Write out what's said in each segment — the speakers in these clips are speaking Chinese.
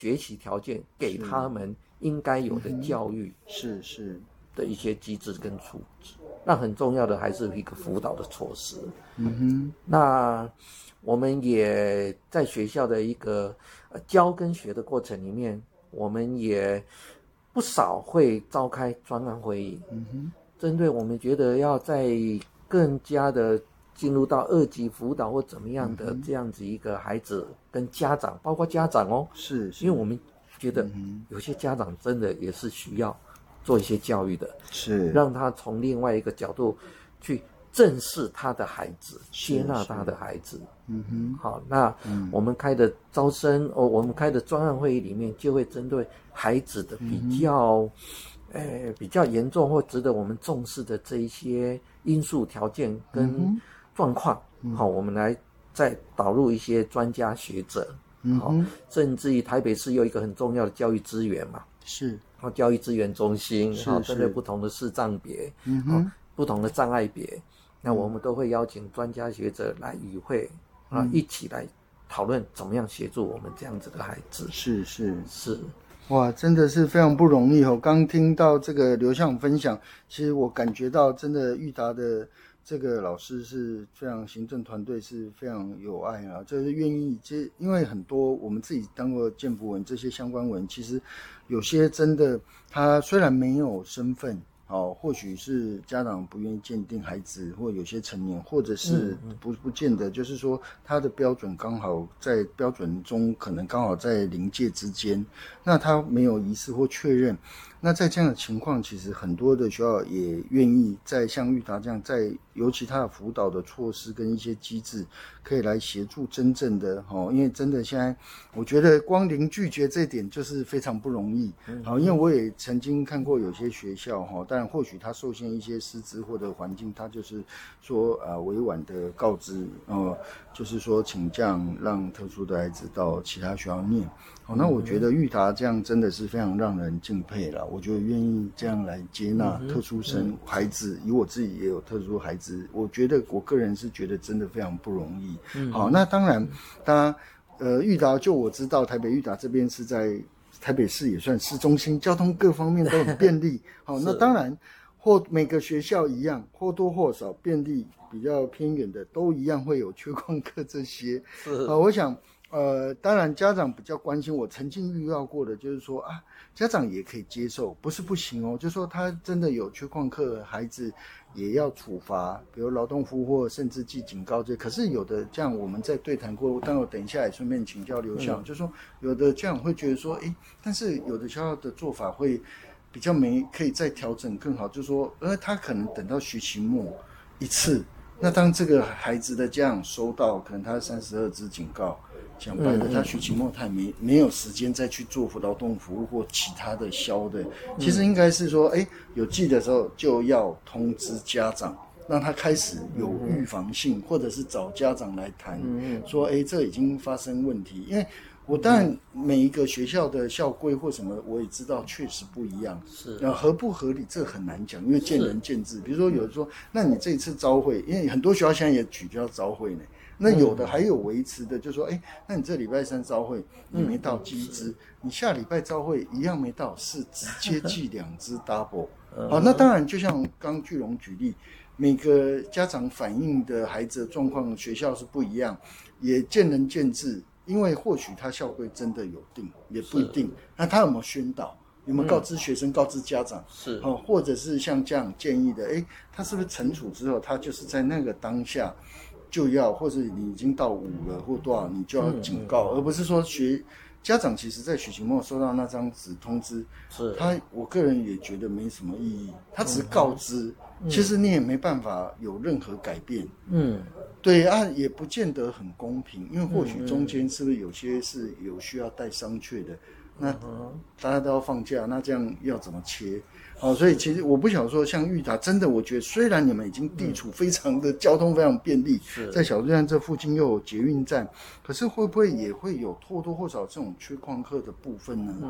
学习条件，给他们应该有的教育， 是的一些机制跟处置。那很重要的还是一个辅导的措施。那我们也在学校的一个教跟学的过程里面，我们也不少会召开专案会议，针对我们觉得要在更加的进入到2级辅导或怎么样的这样子一个孩子跟家长，包括家长哦， 是因为我们觉得有些家长真的也是需要做一些教育的， 是让他从另外一个角度去正视他的孩子，接纳他的孩子。好，那我们开的招生我们开的专案会议里面，就会针对孩子的比较严重或值得我们重视的这一些因素条件跟状况，好，我们来再导入一些专家学者，好，甚至于台北市有一个很重要的教育资源嘛， 是教育资源中心，针对不同的视障别，不同的障碍别，那我们都会邀请专家学者来与会，一起来讨论怎么样协助我们这样子的孩子。是， 哇，真的是非常不容易哦！刚听到这个刘校长分享，其实我感觉到真的育达的这个老师是非常，行政团队是非常有爱啊，就是愿意因为很多我们自己当过建辅文这些相关文，其实有些真的他虽然没有身份，或许是家长不愿意鉴定孩子，或有些成年，或者是不见得，就是说他的标准刚好在标准中，可能刚好在临界之间，那他没有疑似或确认。那在这样的情况，其实很多的学校也愿意在像育达这样，在尤其他的辅导的措施跟一些机制，可以来协助真正的因为真的现在我觉得光零拒绝这点就是非常不容易。因为我也曾经看过有些学校但或许他受限一些师资或者环境，他就是说委婉的告知就是说请这样让特殊的孩子到其他学校念。那我觉得育达这样真的是非常让人敬佩啦。我觉得愿意这样来接纳特殊生孩子，以我自己也有特殊孩子，我觉得我个人是觉得真的非常不容易。好，那当然育达就我知道台北育达这边是在台北市也算市中心，交通各方面都很便利。好，那当然或每个学校一样，或多或少便利比较偏远的都一样会有缺旷课这些。我想当然家长比较关心，我曾经遇到过的就是说家长也可以接受，不是不行哦，就是说他真的有缺旷课，孩子也要处罚，比如劳动服务或甚至记警告这。可是有的这样我们在对谈过，但我等一下也顺便请教刘校长，就是说有的家长会觉得说但是有的学校的做法会比较可以再调整更好，就是说他可能等到学期末一次，那当这个孩子的家长收到可能他32支警告，讲白了他学期末他也没有时间再去做劳动服务或其他的消的。其实应该是说有记的时候就要通知家长，让他开始有预防性，或者是找家长来谈，说这已经发生问题。因为我当然每一个学校的校规或什么我也知道确实不一样，合不合理这很难讲，因为见仁见智。比如说有人说那你这一次朝会，因为很多学校现在也取消朝会呢，那有的还有维持的，就说那你这礼拜3朝会你没到记1支，你下礼拜朝会一样没到，是直接记2支 double。好，那当然就像刚巨龙举例，每个家长反映的孩子的状况学校是不一样，也见仁见智。因为或许他校规真的有定，也不一定。那他有没有宣导？有没有告知学生、告知家长？或者是像这样建议的，他是不是惩处之后，他就是在那个当下就要，或者你已经到5了或多少，你就要警告，而不是说家长其实在学期末收到那张纸通知，我个人也觉得没什么意义，他只是告知，其实你也没办法有任何改变。对也不见得很公平，因为或许中间是不是有些是有需要带商榷的，那大家都要放假，那这样要怎么切？所以其实我不想说像育达，真的我觉得虽然你们已经地处非常的交通非常便利，在小巨蛋这附近又有捷运站，可是会不会也会有或多或少这种缺旷课的部分呢？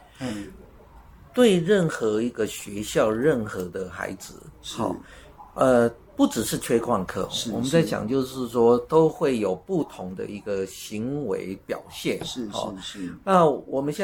对任何一个学校任何的孩子不只是缺旷课，我们在讲就是说都会有不同的一个行为表现。 是。 那我们现在